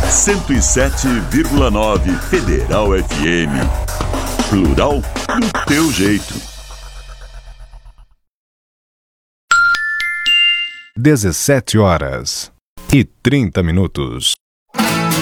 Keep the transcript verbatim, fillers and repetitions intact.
cento e sete vírgula nove Federal F M. Plural do teu jeito. dezessete horas e trinta minutos.